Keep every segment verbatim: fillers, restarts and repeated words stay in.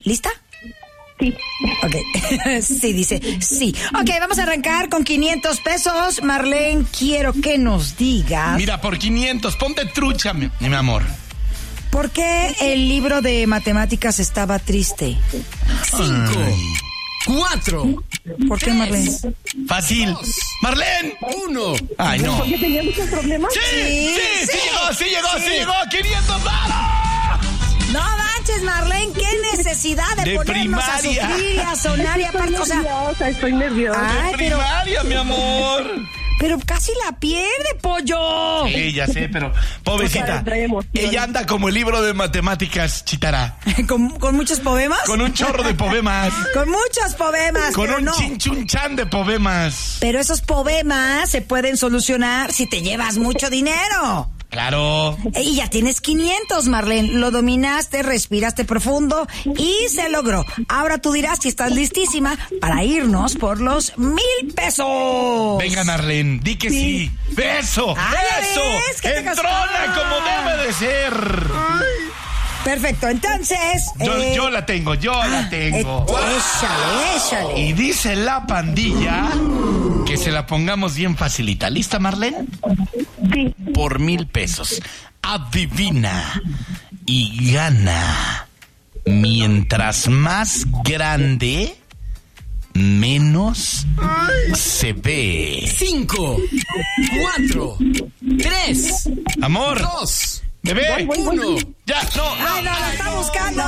¿Lista? Sí. Ok, sí, dice, sí. Ok, vamos a arrancar con quinientos pesos. Marlene, quiero que nos digas. Mira, por quinientos, ponte trucha, mi, mi amor. ¿Por qué el libro de matemáticas estaba triste? Cinco, Ay. cuatro. ¿Por qué, Marlene? Fácil. Dos, Marlene. Uno. Ay, no. ¿Porque tenía muchos problemas? Sí, sí, sí, sí, sí llegó, sí llegó, sí. sí llegó. quinientos ¡vamos! No manches, Marlene, qué necesidad de, De ponernos primaria. a sufrir y a sonar y Estoy aparte, o sea, nerviosa, estoy nerviosa. Ay, pero, Primaria, mi amor. pero casi la pierde, pollo. Sí, ya sé, pero pobrecita. Trae emoción. Ella anda como el libro de matemáticas, Chitara. ¿Con, con muchos poemas? Con un chorro de poemas. Con muchos poemas, Con pero un no. chinchunchan de poemas. Pero esos poemas se pueden solucionar si te llevas mucho dinero. Claro. Y ya tienes quinientos, Marlene. Lo dominaste, respiraste profundo y se logró. Ahora tú dirás si estás listísima para irnos por los mil pesos. Venga, Marlene, di que sí. ¡Beso! Ah, ya ¡Beso! ves, que te ¡Entrona costó. como debe de ser! Perfecto, entonces... Yo, eh, yo la tengo, yo la tengo. eh, échale, échale. Y dice la pandilla que se la pongamos bien facilita. ¿Lista, Marlene? Sí. Por mil pesos. Adivina y gana. Mientras más grande, menos se ve. Cinco, cuatro, tres, Amor, dos, bebé, uno. ya, no, no. Ay, no, la está buscando.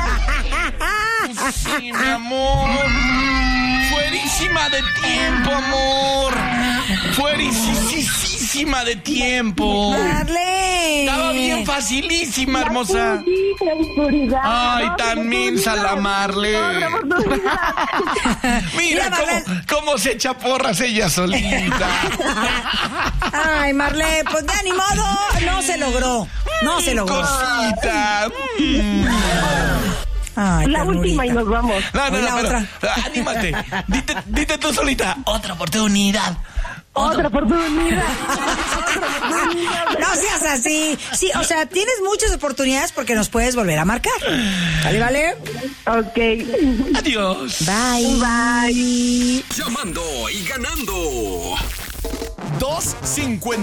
Sí, mi amor. Fuerísima de tiempo, amor. Fuerísima de tiempo. Marlene. Estaba bien facilísima, hermosa. Sí, la oscuridad. Ay, Otra tan minsa la oportunidad. Marle. Otra oportunidad. Mira Mira, cómo, Marlene. cómo se echa porras ella solita. Ay, Marlene, pues ya ni modo, no se logró. No se logró. Cosita. Mm. Ay, La ternurita. última y nos vamos. No, no, Hoy no, la pero, otra. anímate. Dite, dite tú solita. Otra oportunidad. Otra oportunidad. No seas así. Sí, o sea, tienes muchas oportunidades porque nos puedes volver a marcar. ¿Vale, vale? Ok. Adiós. Bye. Bye. Llamando y ganando. Dos cincuenta.